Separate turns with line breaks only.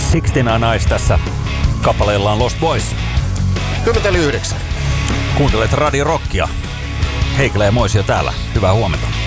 69 Eyes tässä. Kappaleellaan Lost Boys.
10:09.
Kuuntelet Radio Rockia. Heikele ja Moisio täällä. Hyvää huomenta.